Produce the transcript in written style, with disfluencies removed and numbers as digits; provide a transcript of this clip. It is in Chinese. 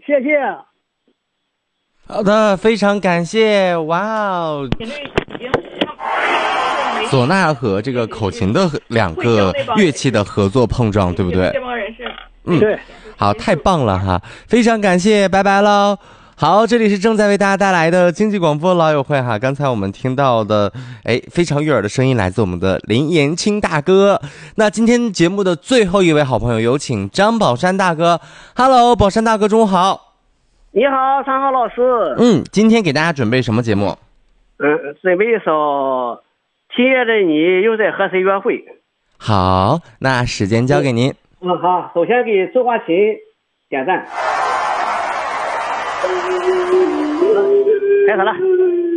谢谢。 好的，非常感谢，哇哦！唢呐和这个口琴的两个乐器的合作碰撞，对不对？ 这帮人是， 对，好，太棒了哈！非常感谢，拜拜喽。好，这里是正在为大家带来的经济广播老友会哈。刚才我们听到的，非常悦耳的声音来自我们的林延青大哥。那今天节目的最后一位好朋友，有请张宝山大哥。Hello， 宝山大哥，中午好。 你好，常浩老师。 今天给大家准备什么节目？ 准备一首《七月的你又在和谁约会》。 好，那时间交给您。 好，首先给周华勤点赞。开始了。